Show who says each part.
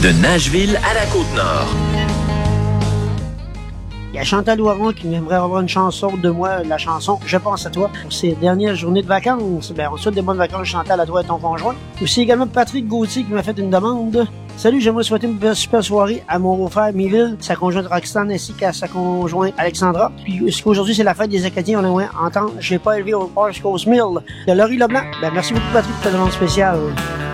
Speaker 1: De Nashville à la Côte-Nord.
Speaker 2: Il y a Chantal Loiron qui aimerait avoir une chanson de moi, la chanson « Je pense à toi » pour ses dernières journées de vacances. Ben, on souhaite des bonnes vacances, Chantal, à toi et ton conjoint. Aussi également Patrick Gauthier qui m'a fait une demande. Salut, j'aimerais souhaiter une super soirée à mon beau-frère Miville, sa conjointe Roxane ainsi qu'à sa conjointe Alexandra. Puis aujourd'hui c'est la fête des Acadiens, on aimerait entendre « J'ai pas élevé au Parsco's Mill » de Laurie Leblanc. Ben, merci beaucoup Patrick pour ta demande spéciale.